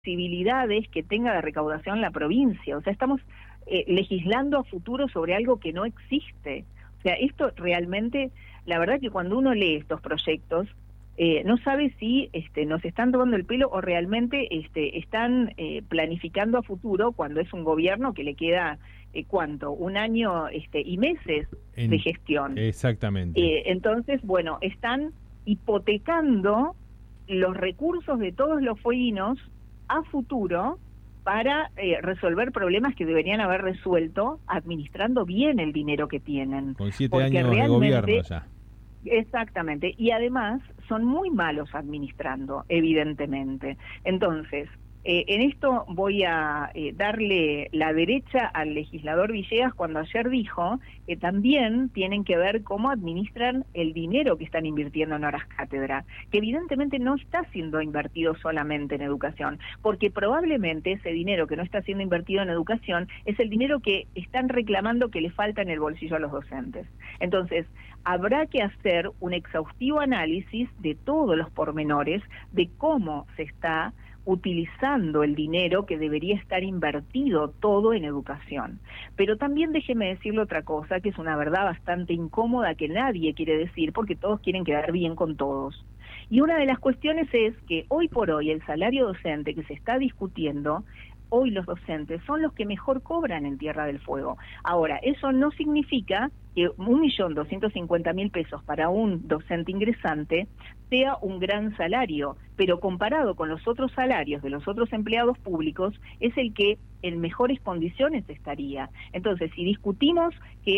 posibilidades que tenga de recaudación la provincia. O sea, estamos legislando a futuro sobre algo que no existe. O sea, esto realmente, la verdad que cuando uno lee estos proyectos, no sabe si nos están tomando el pelo o realmente están planificando a futuro cuando es un gobierno que le queda, ¿cuánto? Un año y meses de gestión. Exactamente. Entonces, bueno, están hipotecando los recursos de todos los fueguinos a futuro para resolver problemas que deberían haber resuelto administrando bien el dinero que tienen. Con 7 años de gobierno ya. Exactamente, y además son muy malos administrando, evidentemente. Entonces, en esto voy a darle la derecha al legislador Villegas cuando ayer dijo que también tienen que ver cómo administran el dinero que están invirtiendo en horas cátedra, que evidentemente no está siendo invertido solamente en educación, porque probablemente ese dinero que no está siendo invertido en educación es el dinero que están reclamando que le falta en el bolsillo a los docentes. Entonces, habrá que hacer un exhaustivo análisis de todos los pormenores de cómo se está utilizando el dinero que debería estar invertido todo en educación. Pero también déjeme decirle otra cosa, que es una verdad bastante incómoda que nadie quiere decir, porque todos quieren quedar bien con todos. Y una de las cuestiones es que hoy por hoy el salario docente que se está discutiendo, hoy los docentes son los que mejor cobran en Tierra del Fuego. Ahora, eso no significa que 1.250.000 pesos para un docente ingresante sea un gran salario, pero comparado con los otros salarios de los otros empleados públicos, es el que en mejores condiciones estaría. Entonces, si discutimos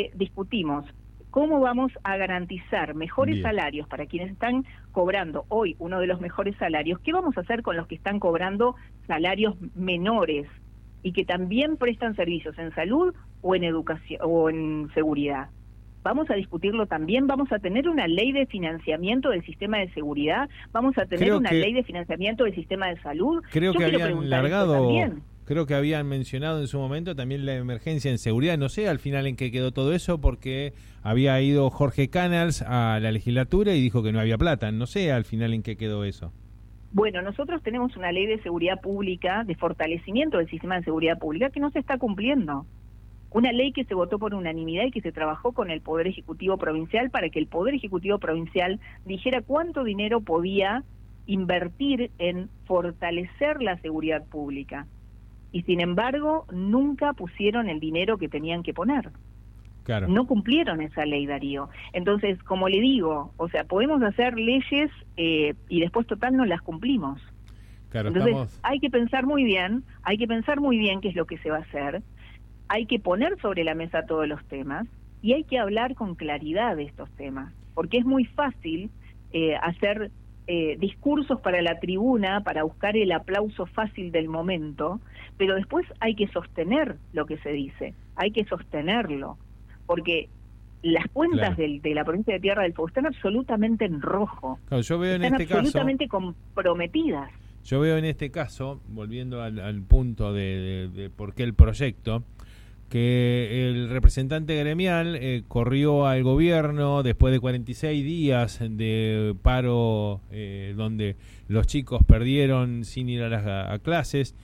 cómo vamos a garantizar mejores salarios para quienes están cobrando hoy uno de los mejores salarios, ¿qué vamos a hacer con los que están cobrando salarios menores y que también prestan servicios en salud o en educación o en seguridad? Vamos a discutirlo también, vamos a tener una ley de financiamiento del sistema de seguridad, vamos a tener una ley de financiamiento del sistema de salud. Creo que habían largado, creo que habían mencionado en su momento también la emergencia en seguridad, no sé al final en qué quedó todo eso, porque había ido Jorge Canals a la legislatura y dijo que no había plata, no sé al final en qué quedó eso. Bueno, nosotros tenemos una ley de seguridad pública, de fortalecimiento del sistema de seguridad pública que no se está cumpliendo. Una ley que se votó por unanimidad y que se trabajó con el Poder Ejecutivo Provincial para que el Poder Ejecutivo Provincial dijera cuánto dinero podía invertir en fortalecer la seguridad pública. Y sin embargo, nunca pusieron el dinero que tenían que poner. Claro. No cumplieron esa ley, Darío. Entonces, como le digo, o sea, podemos hacer leyes y después total no las cumplimos. Claro, entonces, hay que pensar muy bien qué es lo que se va a hacer. Hay que poner sobre la mesa todos los temas y hay que hablar con claridad de estos temas, porque es muy fácil hacer discursos para la tribuna, para buscar el aplauso fácil del momento, pero después hay que sostener lo que se dice, hay que sostenerlo, porque las cuentas de la provincia de Tierra del Fuego están absolutamente en rojo, claro, yo veo están en este absolutamente comprometidas. Yo veo en este caso, volviendo al punto de por qué el proyecto, que el representante gremial corrió al gobierno después de 46 días de paro donde los chicos perdieron sin ir a clases.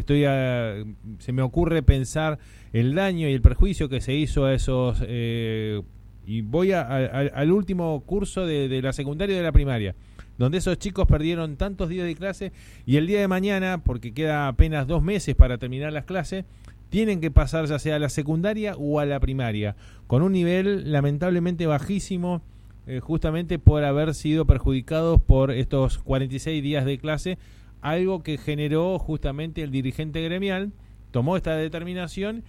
Se me ocurre pensar el daño y el perjuicio que se hizo a esos... y voy al último curso de la secundaria y de la primaria, donde esos chicos perdieron tantos días de clase y el día de mañana, porque queda apenas 2 meses para terminar las clases, tienen que pasar ya sea a la secundaria o a la primaria, con un nivel lamentablemente bajísimo, justamente por haber sido perjudicados por estos 46 días de clase, algo que generó justamente el dirigente gremial, tomó esta determinación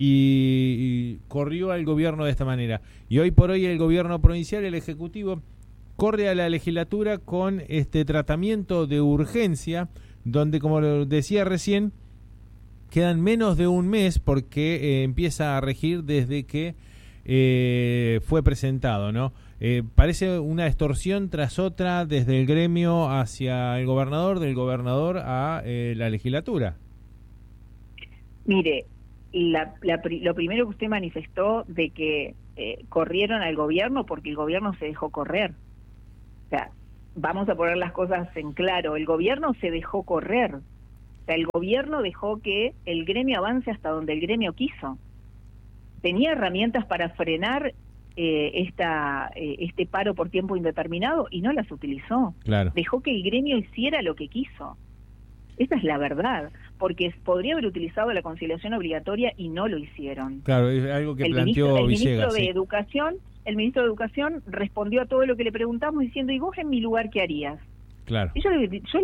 y corrió al gobierno de esta manera. Y hoy por hoy el gobierno provincial, el ejecutivo, corre a la legislatura con este tratamiento de urgencia, donde, como lo decía recién, quedan menos de un mes porque empieza a regir desde que fue presentado, ¿no? Parece una extorsión tras otra desde el gremio hacia el gobernador, del gobernador a la legislatura. Mire, lo primero que usted manifestó de que corrieron al gobierno porque el gobierno se dejó correr. O sea, vamos a poner las cosas en claro, el gobierno se dejó correr. O sea, el gobierno dejó que el gremio avance hasta donde el gremio quiso. Tenía herramientas para frenar este paro por tiempo indeterminado y no las utilizó. Claro. Dejó que el gremio hiciera lo que quiso. Esa es la verdad, porque podría haber utilizado la conciliación obligatoria y no lo hicieron. Claro, es algo que El planteó Villegas. El ministro de Educación respondió a todo lo que le preguntamos diciendo, ¿y vos en mi lugar qué harías? Claro. Y yo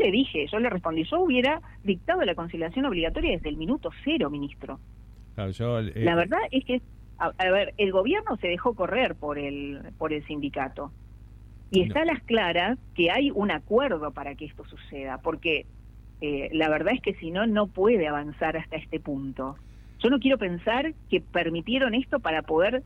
le respondí, yo hubiera dictado la conciliación obligatoria desde el minuto cero, ministro. Claro, la verdad es que, a ver, el gobierno se dejó correr por el sindicato. Y está a las claras que hay un acuerdo para que esto suceda, porque la verdad es que si no, no puede avanzar hasta este punto. Yo no quiero pensar que permitieron esto para poder,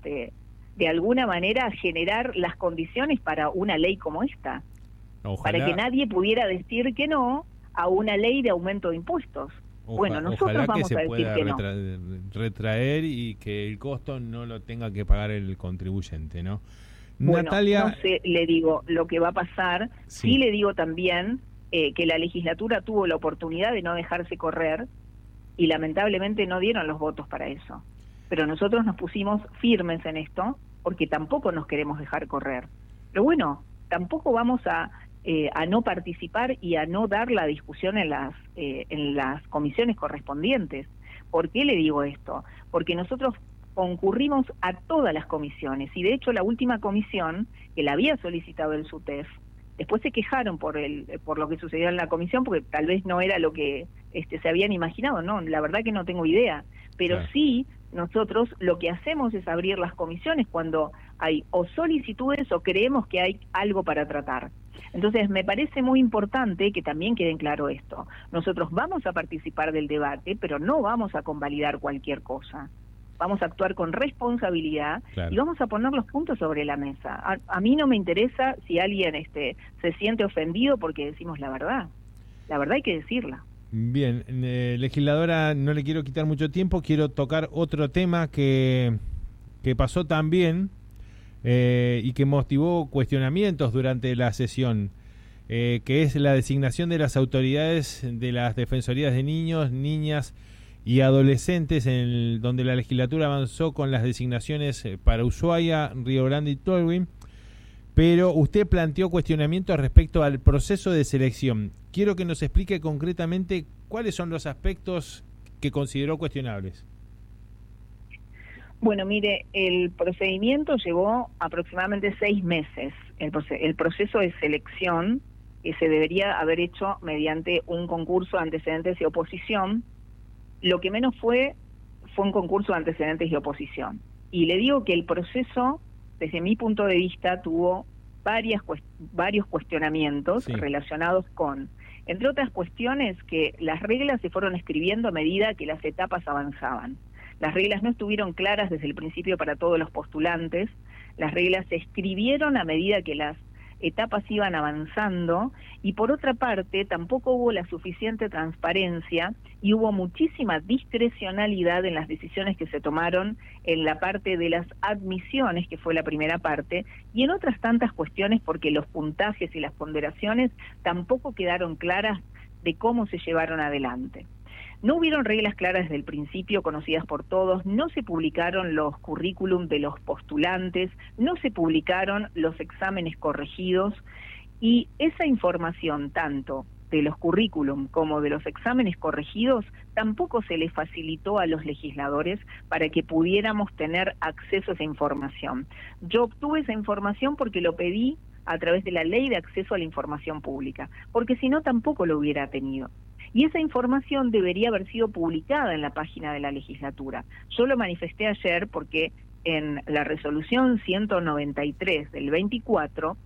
de alguna manera, generar las condiciones para una ley como esta. Ojalá, para que nadie pudiera decir que no a una ley de aumento de impuestos. Bueno, nosotros vamos a decir que no. Retraer y que el costo no lo tenga que pagar el contribuyente, ¿no? Bueno, Natalia, no sé, le digo lo que va a pasar. Sí le digo también que la legislatura tuvo la oportunidad de no dejarse correr y lamentablemente no dieron los votos para eso. Pero nosotros nos pusimos firmes en esto porque tampoco nos queremos dejar correr. Pero bueno, tampoco vamos a no participar y a no dar la discusión en las comisiones correspondientes. ¿Por qué le digo esto? Porque nosotros concurrimos a todas las comisiones y de hecho la última comisión que la había solicitado el SUTEF, después se quejaron por lo que sucedió en la comisión porque tal vez no era lo que se habían imaginado. No, la verdad que no tengo idea, pero claro, sí nosotros lo que hacemos es abrir las comisiones cuando hay o solicitudes o creemos que hay algo para tratar. Entonces me parece muy importante que también quede claro esto. Nosotros vamos a participar del debate, pero no vamos a convalidar cualquier cosa. Vamos a actuar con responsabilidad, claro, y vamos a poner los puntos sobre la mesa. A mí no me interesa si alguien se siente ofendido porque decimos la verdad. La verdad hay que decirla. Bien, legisladora, no le quiero quitar mucho tiempo, quiero tocar otro tema que pasó también y que motivó cuestionamientos durante la sesión, que es la designación de las autoridades de las defensorías de niños, niñas y adolescentes, donde la legislatura avanzó con las designaciones para Ushuaia, Río Grande y Tolwyn, pero usted planteó cuestionamientos respecto al proceso de selección. Quiero que nos explique concretamente cuáles son los aspectos que consideró cuestionables. Bueno, mire, el procedimiento llevó aproximadamente 6 meses. El proceso de selección que se debería haber hecho mediante un concurso de antecedentes y oposición. Lo que menos fue un concurso de antecedentes y oposición. Y le digo que el proceso, desde mi punto de vista, tuvo varios cuestionamientos relacionados con, entre otras cuestiones, que las reglas se fueron escribiendo a medida que las etapas avanzaban. Las reglas no estuvieron claras desde el principio para todos los postulantes, las reglas se escribieron a medida que las etapas iban avanzando y por otra parte tampoco hubo la suficiente transparencia y hubo muchísima discrecionalidad en las decisiones que se tomaron en la parte de las admisiones, que fue la primera parte, y en otras tantas cuestiones porque los puntajes y las ponderaciones tampoco quedaron claras de cómo se llevaron adelante. No hubieron reglas claras desde el principio, conocidas por todos, no se publicaron los currículum de los postulantes, no se publicaron los exámenes corregidos y esa información, tanto de los currículum como de los exámenes corregidos, tampoco se les facilitó a los legisladores para que pudiéramos tener acceso a esa información. Yo obtuve esa información porque lo pedí a través de la Ley de Acceso a la Información Pública, porque si no tampoco lo hubiera tenido. Y esa información debería haber sido publicada en la página de la legislatura. Yo lo manifesté ayer porque en la resolución 193 del 24,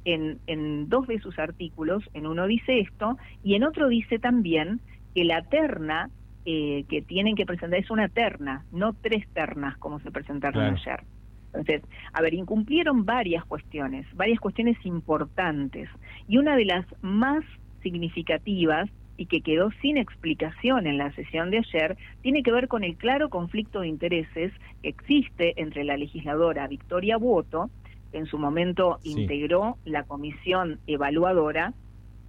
en 2 de sus artículos, en uno dice esto, y en otro dice también que la terna que tienen que presentar es una terna, no 3 ternas como se presentaron ayer. Entonces, a ver, incumplieron varias cuestiones importantes, y una de las más significativas y que quedó sin explicación en la sesión de ayer, tiene que ver con el claro conflicto de intereses que existe entre la legisladora Victoria Buoto, que en su momento integró la comisión evaluadora,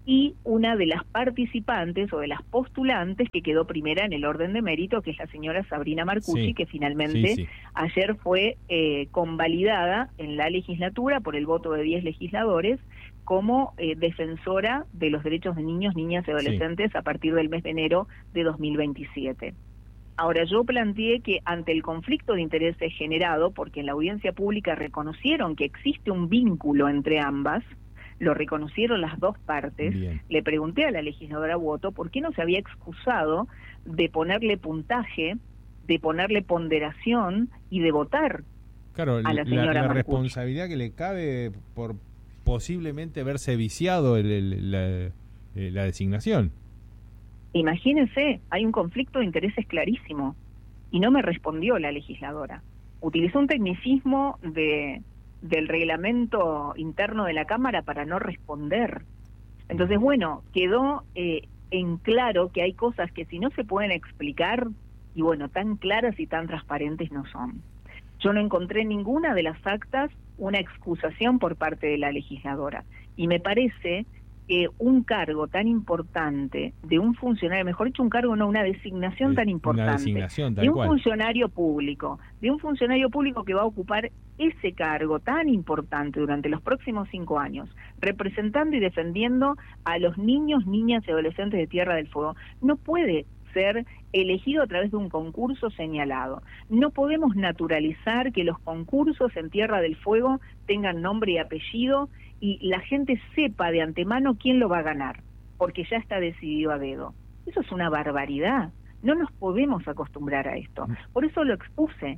y una de las participantes o de las postulantes que quedó primera en el orden de mérito, que es la señora Sabrina Marcucci, sí, que finalmente sí. ayer fue convalidada en la legislatura por el voto de 10 legisladores como defensora de los derechos de niños, niñas y adolescentes a partir del mes de enero de 2027. Ahora, yo planteé que ante el conflicto de intereses generado, porque en la audiencia pública reconocieron que existe un vínculo entre ambas, lo reconocieron las dos partes. Bien. Le pregunté a la legisladora Boto por qué no se había excusado de ponerle puntaje, de ponerle ponderación y de votar a la señora la Marcucci. Responsabilidad que le cabe por posiblemente verse viciado la designación. Imagínense, hay un conflicto de intereses clarísimo y no me respondió la legisladora. Utilizó un tecnicismo del reglamento interno de la Cámara para no responder. Entonces, bueno, quedó en claro que hay cosas que si no se pueden explicar, y bueno, tan claras y tan transparentes no son. Yo no encontré en ninguna de las actas una excusación por parte de la legisladora, y me parece que un cargo tan importante de un funcionario, mejor dicho, un cargo no, una designación tan importante, de un funcionario público que va a ocupar ese cargo tan importante durante los próximos 5 años, representando y defendiendo a los niños, niñas y adolescentes de Tierra del Fuego, no puede ser elegido a través de un concurso señalado. No podemos naturalizar que los concursos en Tierra del Fuego tengan nombre y apellido y la gente sepa de antemano quién lo va a ganar, porque ya está decidido a dedo. Eso es una barbaridad. No nos podemos acostumbrar a esto. Por eso lo expuse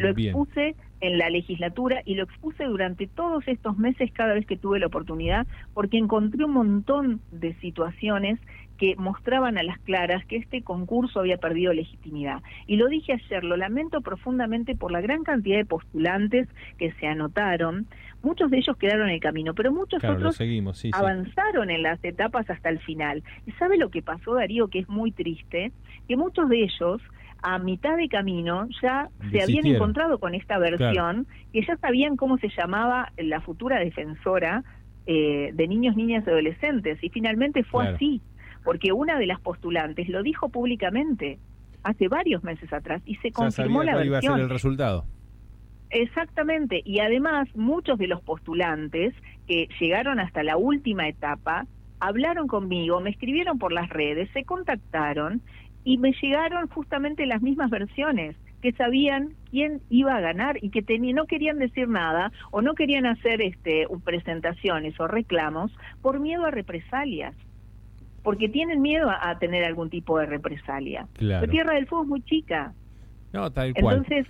en la legislatura y lo expuse durante todos estos meses cada vez que tuve la oportunidad, porque encontré un montón de situaciones que mostraban a las claras que este concurso había perdido legitimidad. Y lo dije ayer, lo lamento profundamente por la gran cantidad de postulantes que se anotaron. Muchos de ellos quedaron en el camino, pero muchos otros avanzaron en las etapas hasta el final. ¿Y sabe lo que pasó, Darío, que es muy triste? Que muchos de ellos, a mitad de camino, ya se habían encontrado con esta versión, que ya sabían cómo se llamaba la futura defensora de niños, niñas y adolescentes, y finalmente fue así, porque una de las postulantes lo dijo públicamente hace varios meses atrás y se confirmó la versión. Iba a ser el resultado. Exactamente, y además muchos de los postulantes que llegaron hasta la última etapa hablaron conmigo, me escribieron por las redes, se contactaron y me llegaron justamente las mismas versiones, que sabían quién iba a ganar y que no querían decir nada o no querían hacer presentaciones o reclamos por miedo a represalias, porque tienen miedo a tener algún tipo de represalia. Claro. La Tierra del Fuego es muy chica. No, tal cual. Entonces,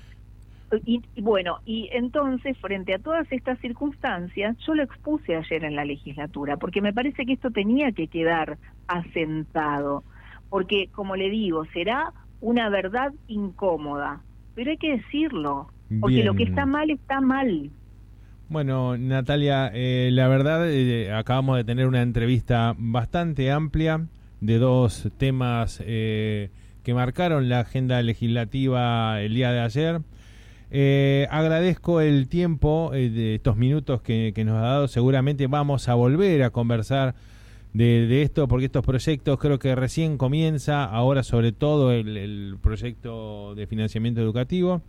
y entonces, frente a todas estas circunstancias, yo lo expuse ayer en la legislatura, porque me parece que esto tenía que quedar asentado, porque, como le digo, será una verdad incómoda, pero hay que decirlo, porque Bien. Lo que está mal. Bueno, Natalia, la verdad, acabamos de tener una entrevista bastante amplia de dos temas que marcaron la agenda legislativa el día de ayer. Agradezco el tiempo de estos minutos que nos ha dado. Seguramente vamos a volver a conversar de esto, porque estos proyectos creo que recién comienza, ahora sobre todo el proyecto de financiamiento educativo.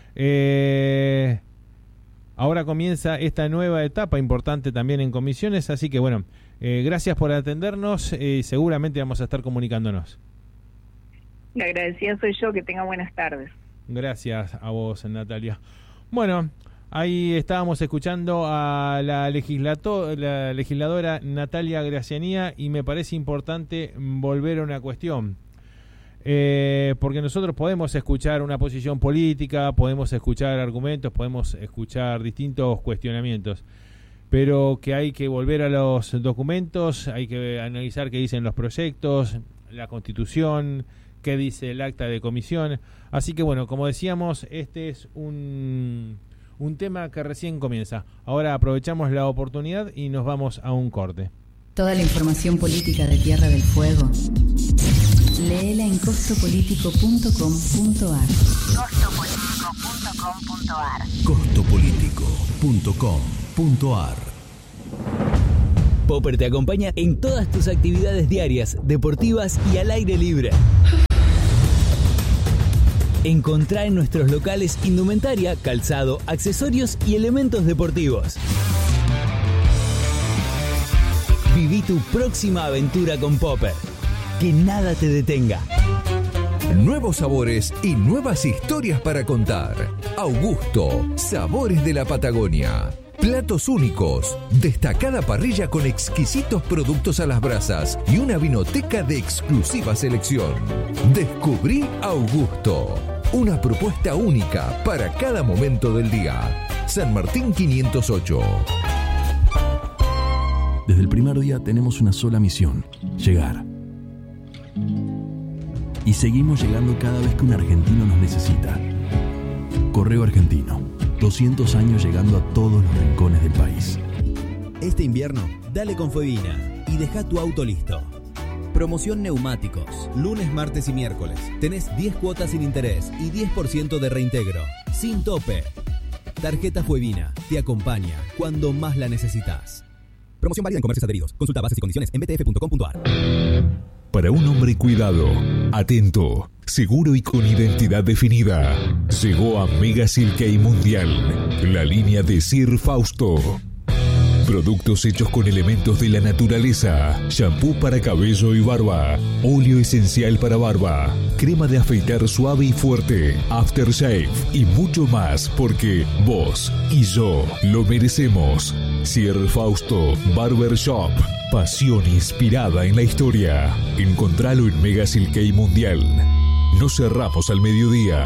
Ahora comienza esta nueva etapa importante también en comisiones, así que bueno, gracias por atendernos y seguramente vamos a estar comunicándonos. La agradecida soy yo, que tenga buenas tardes. Gracias a vos, Natalia. Bueno, ahí estábamos escuchando a la legisladora Natalia Gracianía y me parece importante volver a una cuestión. Porque nosotros podemos escuchar una posición política, podemos escuchar argumentos, podemos escuchar distintos cuestionamientos, pero que hay que volver a los documentos, hay que analizar qué dicen los proyectos, la Constitución, qué dice el acta de comisión. Así que bueno, como decíamos, este es un tema que recién comienza. Ahora aprovechamos la oportunidad y nos vamos a un corte. Toda la información política de Tierra del Fuego, léela en costopolitico.com.ar. costopolitico.com.ar. Popper te acompaña en todas tus actividades diarias, deportivas y al aire libre. Encontrá en nuestros locales indumentaria, calzado, accesorios y elementos deportivos. Viví tu próxima aventura con Popper. Que nada te detenga. Nuevos sabores y nuevas historias para contar. Augusto, sabores de la Patagonia. Platos únicos, destacada parrilla con exquisitos productos a las brasas y una vinoteca de exclusiva selección. Descubrí Augusto, una propuesta única para cada momento del día. San Martín 508. Desde el primer día tenemos una sola misión: llegar. Y seguimos llegando cada vez que un argentino nos necesita. Correo Argentino, 200 años llegando a todos los rincones del país. Este invierno, dale con Fuevina y deja tu auto listo. Promoción neumáticos, lunes, martes y miércoles. Tenés 10 cuotas sin interés y 10% de reintegro, sin tope. Tarjeta Fuevina te acompaña cuando más la necesitas. Promoción válida en comercios adheridos. Consulta bases y condiciones en btf.com.ar. Para un hombre cuidado, atento, seguro y con identidad definida, llegó a Mega Silkei Mundial, la línea de Sir Fausto. Productos hechos con elementos de la naturaleza, shampoo para cabello y barba, óleo esencial para barba, crema de afeitar suave y fuerte, aftershave y mucho más, porque vos y yo lo merecemos. Sir Fausto Barber Shop, pasión inspirada en la historia. Encontralo en Mega Silkei Mundial. No cerramos al mediodía.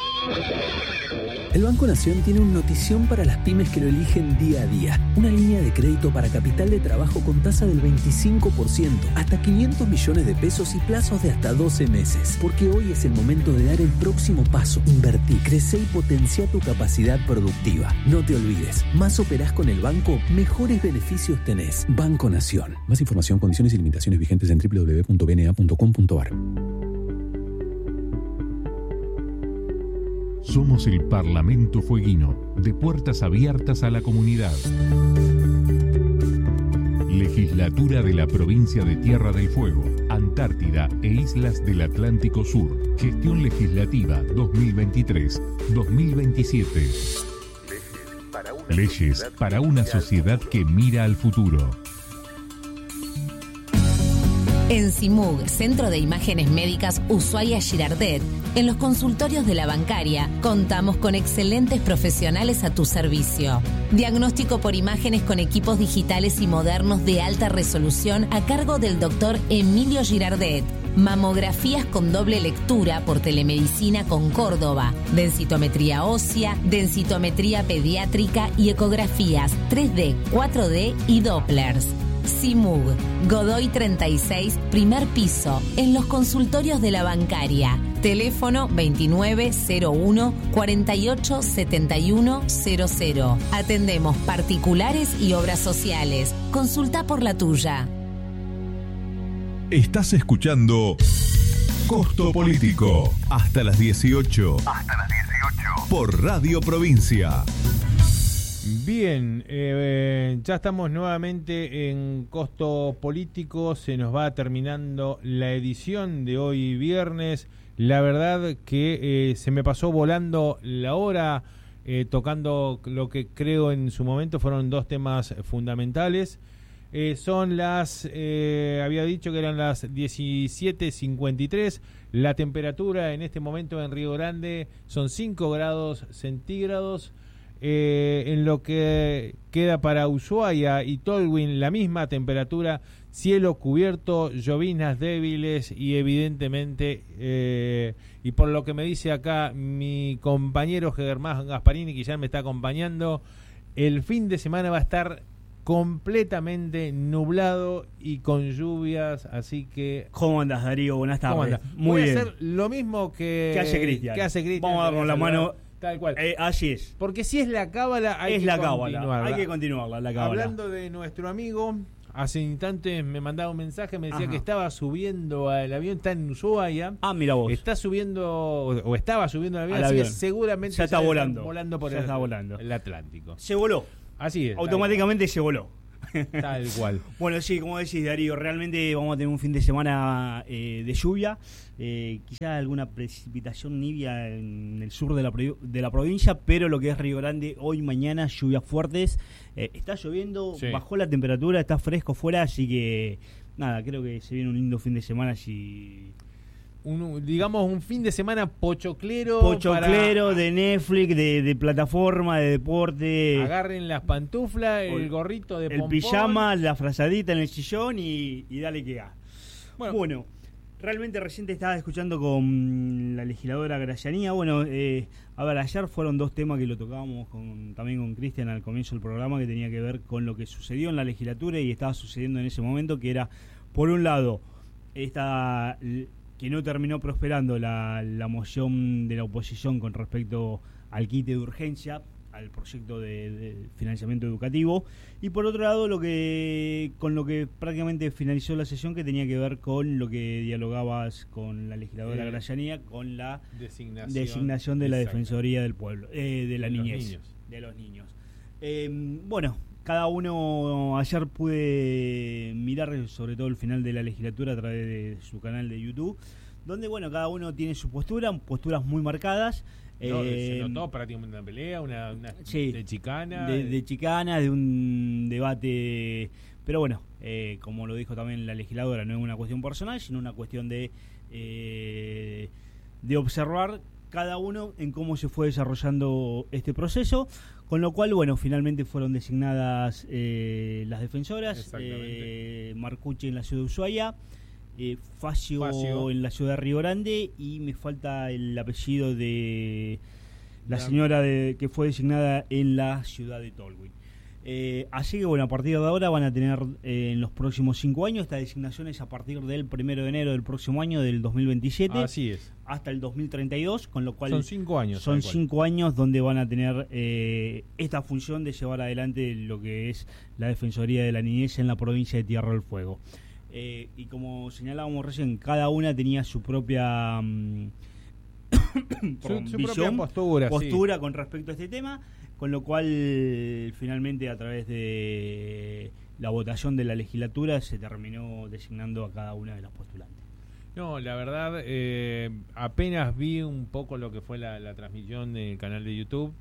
El Banco Nación tiene una notición para las pymes que lo eligen día a día. Una línea de crédito para capital de trabajo con tasa del 25%, hasta 500 millones de pesos y plazos de hasta 12 meses. Porque hoy es el momento de dar el próximo paso. Invertí, crece y potencia tu capacidad productiva. No te olvides, más operás con el banco, mejores beneficios tenés. Banco Nación. Más información, condiciones y limitaciones vigentes en www.bna.com.ar. Somos el Parlamento Fueguino, de puertas abiertas a la comunidad. Legislatura de la Provincia de Tierra del Fuego, Antártida e Islas del Atlántico Sur. Gestión Legislativa 2023-2027. Leyes para una sociedad que mira al futuro. En CIMUG, Centro de Imágenes Médicas Ushuaia Girardet, en los consultorios de la bancaria, contamos con excelentes profesionales a tu servicio. Diagnóstico por imágenes con equipos digitales y modernos de alta resolución a cargo del doctor Emilio Girardet. Mamografías con doble lectura por telemedicina con Córdoba, densitometría ósea, densitometría pediátrica y ecografías 3D, 4D y Dopplers. CIMUG, Godoy 36, primer piso, en los consultorios de la bancaria. Teléfono 2901 48 71 00. Atendemos particulares y obras sociales. Consulta por la tuya. Estás escuchando Costo Político. Hasta las 18. Hasta las 18. Por Radio Provincia. Bien, ya estamos nuevamente en Costo Político, se nos va terminando la edición de hoy viernes. La verdad que se me pasó volando la hora, tocando lo que creo en su momento fueron dos temas fundamentales. Son las, había dicho que eran las 17:53, la temperatura en este momento en Río Grande son 5 grados centígrados. En lo que queda para Ushuaia y Tolwyn, la misma temperatura, cielo cubierto, lloviznas débiles y evidentemente, y por lo que me dice acá mi compañero Germán Gasparini, que ya me está acompañando, el fin de semana va a estar completamente nublado y con lluvias, así que... ¿Cómo andas, Darío? Buenas tardes. Muy bien. Voy a hacer lo mismo que hace Cristian. Vamos a dar con la mano... Tal cual. Así es. Porque si es la cábala, hay que continuarla. Hay que continuarla, la cábala. Hablando de nuestro amigo, hace instantes me mandaba un mensaje, me decía que estaba subiendo al avión, está en Ushuaia. Ah, mira vos. Está subiendo, o estaba subiendo al avión, así que seguramente ya está volando. Volando por el Atlántico. Se voló. Así es. Automáticamente se voló. Tal cual. Bueno, sí, como decís, Darío, realmente vamos a tener un fin de semana de lluvia, quizá alguna precipitación nibia en el sur de la provincia, pero lo que es Río Grande, hoy, mañana, lluvias fuertes, está lloviendo, Sí. bajó la temperatura, está fresco fuera, así que nada, creo que se viene un lindo fin de semana. Digamos un fin de semana pochoclero De Netflix, de plataforma, de deporte. Agarren las pantuflas, el gorrito de el pompón, pijama, la frazadita en el sillón y dale que haga. Bueno, realmente reciente estaba escuchando con la legisladora Gracianía. Bueno, a ver, ayer fueron dos temas que lo tocábamos también con Cristian al comienzo del programa, que tenía que ver con lo que sucedió en la legislatura y estaba sucediendo en ese momento, que era, por un lado, que no terminó prosperando la moción de la oposición con respecto al quite de urgencia, al proyecto de financiamiento educativo, y por otro lado con lo que prácticamente finalizó la sesión, que tenía que ver con lo que dialogabas con la legisladora Gracianía, con la designación de la Defensoría del Pueblo, de la niñez, de los niños. Bueno, cada uno, ayer pude mirar sobre todo el final de la legislatura a través de su canal de YouTube, donde bueno, cada uno tiene su posturas muy marcadas. se notó prácticamente una pelea, una sí, de chicana. De chicana, de un debate, pero bueno, como lo dijo también la legisladora, no es una cuestión personal, sino una cuestión de observar cada uno en cómo se fue desarrollando este proceso, con lo cual, bueno, finalmente fueron designadas las defensoras, Marcucci en la ciudad de Ushuaia, Facio en la ciudad de Río Grande, y me falta el apellido de la señora que fue designada en la ciudad de Tolwyn. Así que bueno, a partir de ahora van a tener en los próximos 5 años, estas designaciones a partir del 1 de enero del próximo año, del 2027. Así es. Hasta el 2032, con lo cual son 5 años. Son 5 años donde van a tener esta función de llevar adelante lo que es la Defensoría de la Niñez en la provincia de Tierra del Fuego. Y como señalábamos recién, cada una tenía su propia su propia postura con respecto a este tema, con lo cual finalmente a través de la votación de la legislatura se terminó designando a cada una de las postulantes. No, la verdad, apenas vi un poco lo que fue la transmisión del canal de YouTube.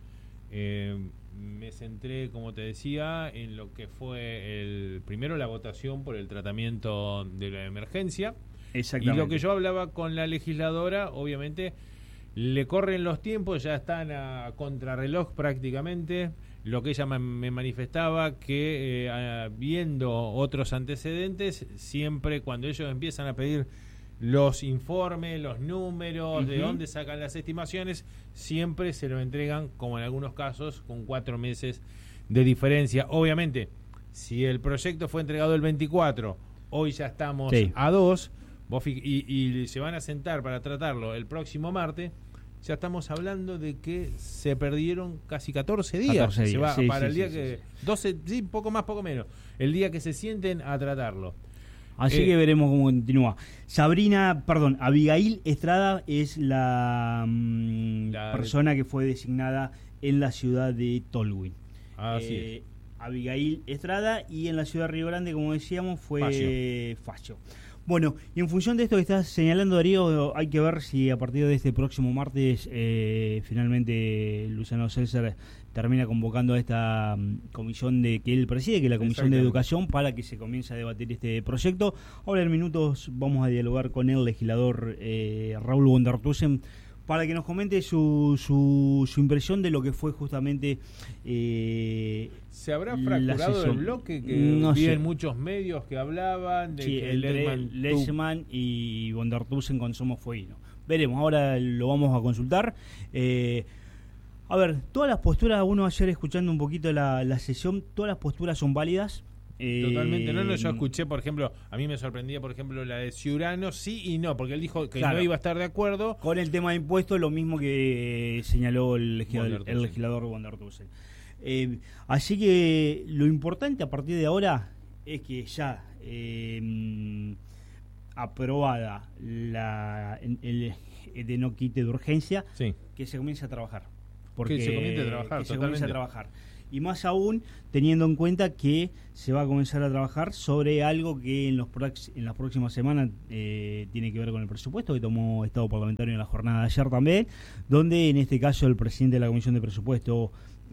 Me centré, como te decía, en lo que fue primero la votación por el tratamiento de la emergencia. Exactamente. Y lo que yo hablaba con la legisladora, obviamente le corren los tiempos, ya están a contrarreloj prácticamente. Lo que ella me manifestaba, que viendo otros antecedentes, siempre cuando ellos empiezan a pedir los informes, los números, de dónde sacan las estimaciones, siempre se lo entregan, como en algunos casos, con 4 meses de diferencia. Obviamente, si el proyecto fue entregado el 24, hoy ya estamos a 2, y se van a sentar para tratarlo el próximo martes, ya estamos hablando de que se perdieron casi 14 días. Se va para el día que... 12, sí, poco más, poco menos. El día que se sienten a tratarlo. Así que veremos cómo continúa. Abigail Estrada es la persona que fue designada en la ciudad de Tolwyn. Así es. Abigail Estrada, y en la ciudad de Río Grande, como decíamos, fue Facio. Bueno, y en función de esto que estás señalando, Darío, hay que ver si a partir de este próximo martes finalmente Luciano César termina convocando a esta comisión que él preside, que es la Comisión de Educación, para que se comience a debatir este proyecto. Ahora en minutos vamos a dialogar con el legislador Raúl Bondartusen, para que nos comente su impresión de lo que fue justamente ¿Se habrá fracturado el bloque? Que no vi sé. en muchos medios que hablaban de que entre Leishman y Bondartusen con Somos Fueguino. Veremos, ahora lo vamos a consultar. A ver, todas las posturas, uno ayer escuchando un poquito la sesión, todas las posturas son válidas. Totalmente, no, yo escuché, por ejemplo, a mí me sorprendía, por ejemplo, la de Ciurano, sí y no, porque él dijo que no iba a estar de acuerdo. Con el tema de impuestos, lo mismo que señaló el legislador Bondartusen. Así que lo importante a partir de ahora es que ya aprobada el de no quite de urgencia, que se comience a trabajar. Que se comience a trabajar, se comience a trabajar. y más aún teniendo en cuenta que se va a comenzar a trabajar sobre algo que en las próximas semanas tiene que ver con el presupuesto, que tomó Estado Parlamentario en la jornada de ayer también, donde en este caso el presidente de la Comisión de Presupuesto,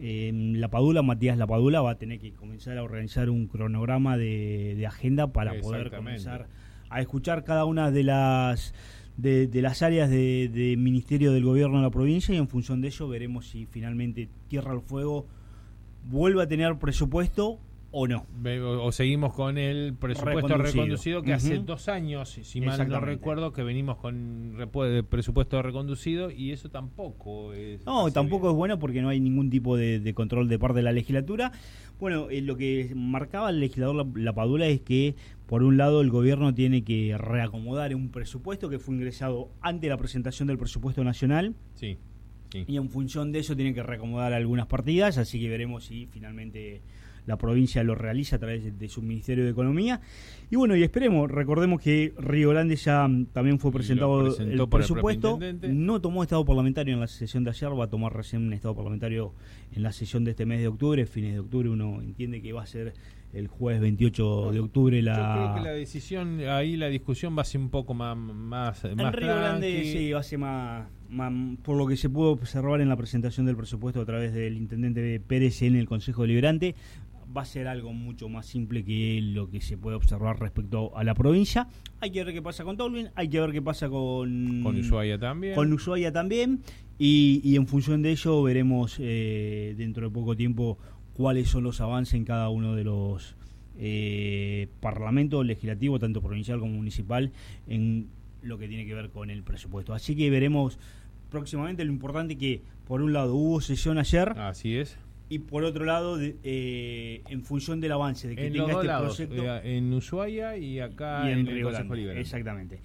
Matías Lapadula, va a tener que comenzar a organizar un cronograma de agenda para poder comenzar a escuchar cada una de las áreas de ministerio del gobierno de la provincia, y en función de ello veremos si finalmente Tierra del Fuego vuelve a tener presupuesto o no. O seguimos con el presupuesto reconducido que hace 2 años, si mal no recuerdo, que venimos con presupuesto reconducido, y eso tampoco es... No, tampoco es bueno porque no hay ningún tipo de control de parte de la legislatura. Bueno, lo que marcaba el legislador Lapadula es que, por un lado, el gobierno tiene que reacomodar un presupuesto que fue ingresado ante la presentación del presupuesto nacional. Sí. Y en función de eso tiene que reacomodar algunas partidas, así que veremos si finalmente la provincia lo realiza a través de su Ministerio de Economía. Y bueno, y recordemos que Río Grande ya también fue presentado el presupuesto, no tomó estado parlamentario en la sesión de ayer, va a tomar recién un estado parlamentario en la sesión de este mes de octubre, fines de octubre, uno entiende que va a ser el jueves 28 de octubre. Yo creo que la decisión, ahí la discusión va a ser un poco más en Río Grande sí, va a ser más, por lo que se pudo observar en la presentación del presupuesto a través del intendente Pérez en el Consejo Deliberante, va a ser algo mucho más simple que lo que se puede observar respecto a la provincia. Hay que ver qué pasa con Tolwyn, hay que ver qué pasa con Ushuaia también. Y en función de ello veremos dentro de poco tiempo cuáles son los avances en cada uno de los parlamentos legislativos, tanto provincial como municipal, en lo que tiene que ver con el presupuesto. Así que veremos próximamente. Lo importante que, por un lado, hubo sesión ayer. Así es. Y por otro lado, en función del avance de que tenga este proyecto en Ushuaia y acá en el Consejo Liberal. Exactamente.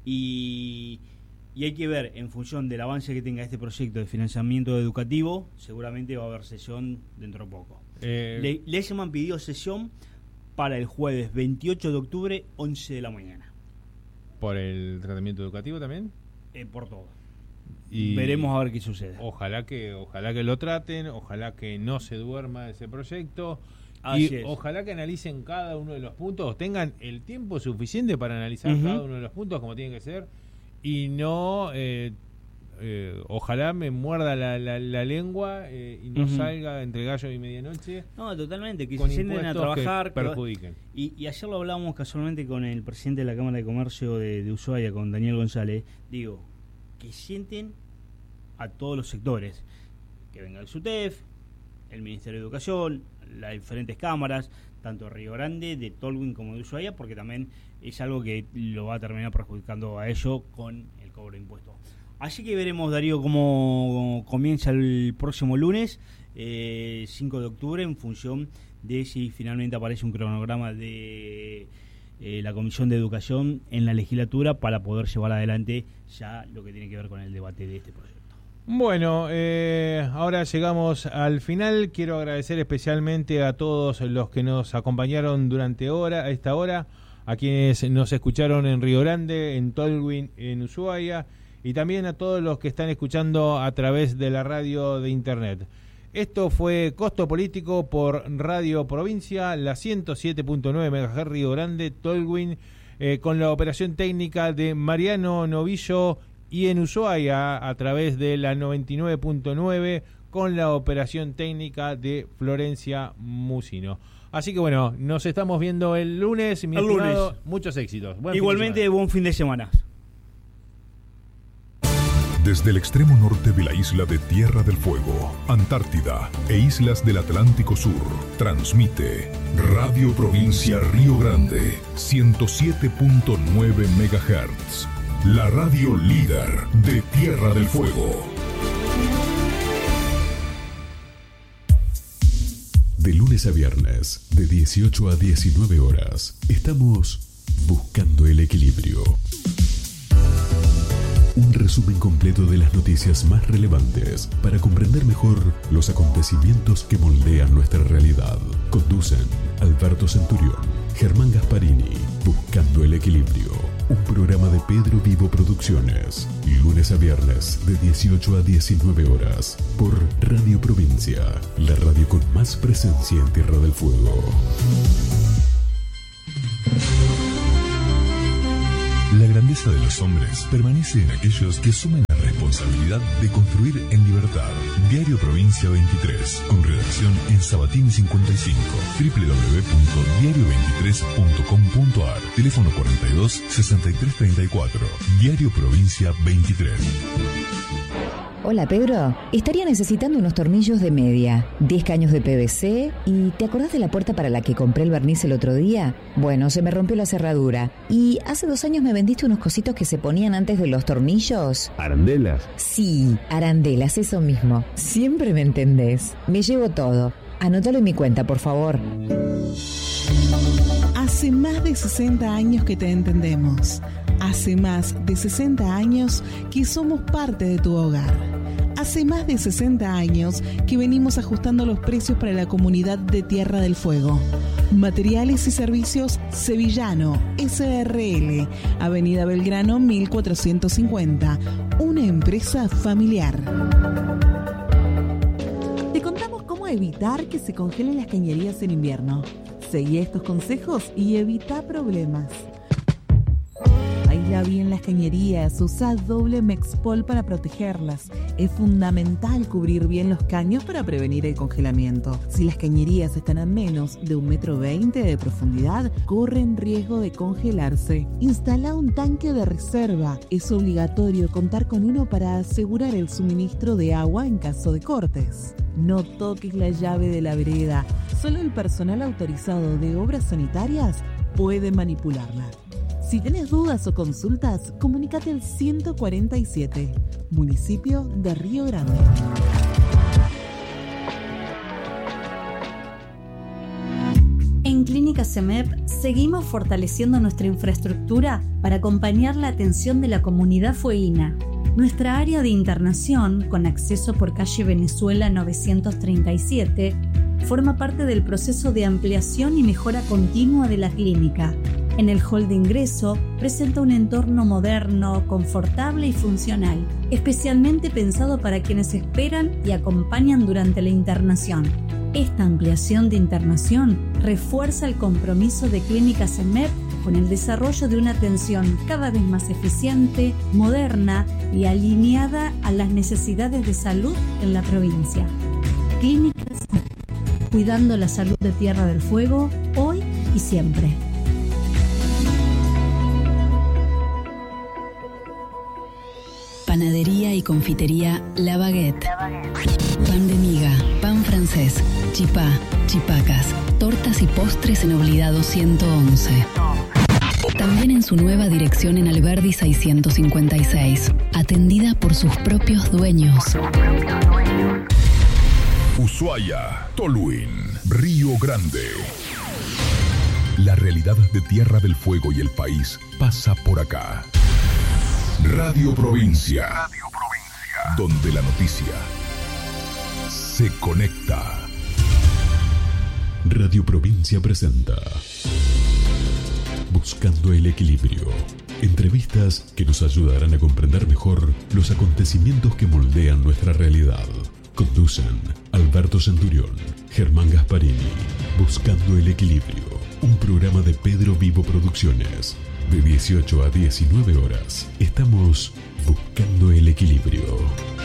Y hay que ver, en función del avance que tenga este proyecto de financiamiento educativo, seguramente va a haber sesión dentro de poco. Leseman pidió sesión para el jueves 28 de octubre, 11 de la mañana. ¿Por el tratamiento educativo también? Por todo. Y veremos a ver qué sucede. Ojalá que lo traten, ojalá que no se duerma ese proyecto. Ojalá que analicen cada uno de los puntos, tengan el tiempo suficiente para analizar cada uno de los puntos como tiene que ser, y no ojalá me muerda la lengua y no salga entre gallo y medianoche. No, totalmente, que se sienten a trabajar, que perjudiquen. Y ayer lo hablábamos casualmente con el presidente de la Cámara de Comercio de Ushuaia, con Daniel González. Digo, que sienten a todos los sectores, que venga el SUTEF, el Ministerio de Educación, las diferentes cámaras, tanto de Río Grande, de Tolwyn como de Ushuaia, porque también es algo que lo va a terminar perjudicando a ellos con el cobro de impuestos. Así que veremos, Darío, cómo comienza el próximo lunes, 5 de octubre, en función de si finalmente aparece un cronograma de la Comisión de Educación en la legislatura para poder llevar adelante ya lo que tiene que ver con el debate de este proyecto. Bueno, ahora llegamos al final. Quiero agradecer especialmente a todos los que nos acompañaron durante esta hora, a quienes nos escucharon en Río Grande, en Tolwyn, en Ushuaia, y también a todos los que están escuchando a través de la radio de internet. Esto fue Costo Político por Radio Provincia, la 107.9 MHz Río Grande, Tolwyn, con la operación técnica de Mariano Novillo, y en Ushuaia a través de la 99.9 con la operación técnica de Florencia Musino. Así que bueno, nos estamos viendo el lunes, mi estimado, muchos éxitos. Igualmente, buen fin de semana. Desde el extremo norte de la isla de Tierra del Fuego, Antártida e islas del Atlántico Sur, transmite Radio Provincia Río Grande, 107.9 MHz, la radio líder de Tierra del Fuego. De lunes a viernes, de 18 a 19 horas, estamos buscando el equilibrio. Un resumen completo de las noticias más relevantes para comprender mejor los acontecimientos que moldean nuestra realidad. Conducen Alberto Centurión, Germán Gasparini, Buscando el Equilibrio. un programa de Pedro Vivo Producciones, lunes a viernes de 18 a 19 horas, por Radio Provincia, la radio con más presencia en Tierra del Fuego. La grandeza de los hombres permanece en aquellos que asumen la responsabilidad de construir en libertad. Diario Provincia 23, con redacción en Sabatini 55, www.diario23.com.ar, teléfono 42 63 34, Diario Provincia 23. Hola Pedro, estaría necesitando unos tornillos de media, 10 caños de PVC y ¿te acordás de la puerta para la que compré el barniz el otro día? Bueno, se me rompió la cerradura y hace 2 años me vendiste unos cositos que se ponían antes de los tornillos. ¿Arandelas? Sí, arandelas, eso mismo. Siempre me entendés. Me llevo todo. Anótalo en mi cuenta, por favor. Hace más de 60 años que te entendemos. Hace más de 60 años que somos parte de tu hogar. Hace más de 60 años que venimos ajustando los precios para la comunidad de Tierra del Fuego. Materiales y servicios Sevillano, SRL, Avenida Belgrano 1450. Una empresa familiar. Te contamos cómo evitar que se congelen las cañerías en invierno. Seguí estos consejos y evita problemas. Aísla bien las cañerías, usa doble Mexpol para protegerlas. Es fundamental cubrir bien los caños para prevenir el congelamiento. Si las cañerías están a menos de 1,20 m de profundidad, corren riesgo de congelarse. Instala un tanque de reserva. Es obligatorio contar con uno para asegurar el suministro de agua en caso de cortes. No toques la llave de la vereda. Solo el personal autorizado de obras sanitarias puede manipularla. Si tenés dudas o consultas, comunícate al 147, municipio de Río Grande. En Clínica CEMEP seguimos fortaleciendo nuestra infraestructura para acompañar la atención de la comunidad fueguina. Nuestra área de internación, con acceso por calle Venezuela 937, forma parte del proceso de ampliación y mejora continua de la clínica. En el hall de ingreso presenta un entorno moderno, confortable y funcional, especialmente pensado para quienes esperan y acompañan durante la internación. Esta ampliación de internación refuerza el compromiso de Clínica CEMEP con el desarrollo de una atención cada vez más eficiente, moderna y alineada a las necesidades de salud en la provincia. Clínica CEMEP, cuidando la salud de Tierra del Fuego, hoy y siempre. Panadería y confitería La Baguette. Pan de miga, pan francés, chipá, chipacas, tortas y postres en Oblidado 111. También en su nueva dirección en Alberdi 656, atendida por sus propios dueños. Ushuaia, Tolwyn, Río Grande. La realidad de Tierra del Fuego y el país pasa por acá. Radio Provincia, donde la noticia se conecta. Radio Provincia presenta Buscando el Equilibrio. Entrevistas que nos ayudarán a comprender mejor los acontecimientos que moldean nuestra realidad. Conducen Alberto Centurión, Germán Gasparini. Buscando el Equilibrio, un programa de Pedro Vivo Producciones. De 18 a 19 horas, estamos buscando el equilibrio.